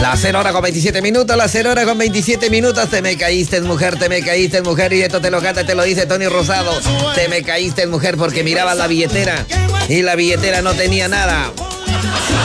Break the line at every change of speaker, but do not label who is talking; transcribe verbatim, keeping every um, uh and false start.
La cero hora con veintisiete minutos, la cero hora con veintisiete minutos. Te me caíste, mujer, te me caíste, mujer. Y esto te lo canta, te lo dice Tony Rosado. Te me caíste, mujer, porque mirabas la billetera y la billetera no tenía nada.